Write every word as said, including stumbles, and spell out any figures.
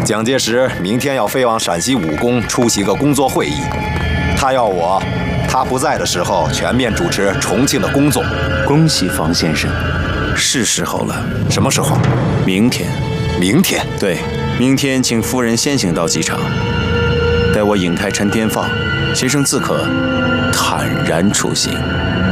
蒋介石明天要飞往陕西武功出席个工作会议，他要我，他不在的时候全面主持重庆的工作。 恭喜房先生，是时候了。 什么时候？ 明天。 明天？ 对，明天请夫人先行到机场，待我影台陈天放先生自可坦然出行。